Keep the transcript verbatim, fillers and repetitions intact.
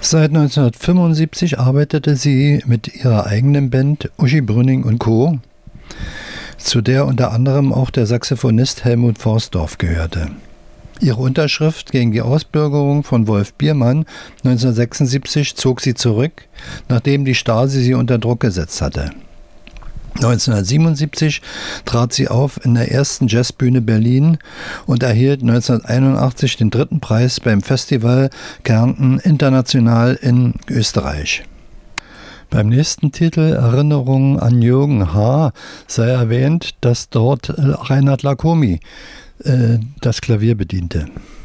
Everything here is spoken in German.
Seit neunzehnhundertfünfundsiebzig arbeitete sie mit ihrer eigenen Band Uschi Brünning und Co., zu der unter anderem auch der Saxophonist Helmut Forstdorf gehörte. Ihre Unterschrift gegen die Ausbürgerung von Wolf Biermann neunzehnhundertsechsundsiebzig zog sie zurück, nachdem die Stasi sie unter Druck gesetzt hatte. neunzehnhundertsiebenundsiebzig trat sie auf in der ersten Jazzbühne Berlin und erhielt neunzehnhunderteinundachtzig den dritten Preis beim Festival Kärnten International in Österreich. Beim nächsten Titel Erinnerungen an Jürgen H. sei erwähnt, dass dort Reinhard Lacomi äh, das Klavier bediente.